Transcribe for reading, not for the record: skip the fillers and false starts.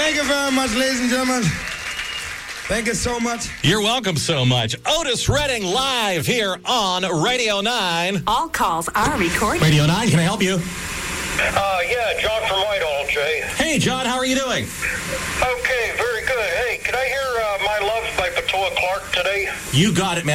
Thank you very much, ladies and gentlemen. Thank you so much. You're welcome so much. Otis Redding live here on Radio 9. All calls are recorded. Radio 9, can I help you? Yeah, John from Whitehall, Jay. Hey, John, how are you doing? Okay, very good. Hey, can I hear My Love by Patoa Clark today? You got it, man.